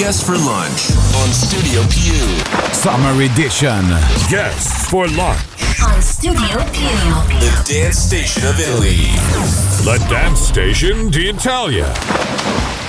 Guests for Lunch on Studio Più. Summer Edition. Guests for Lunch. On Studio Più. The dance station of Italy. The dance station d'Italia.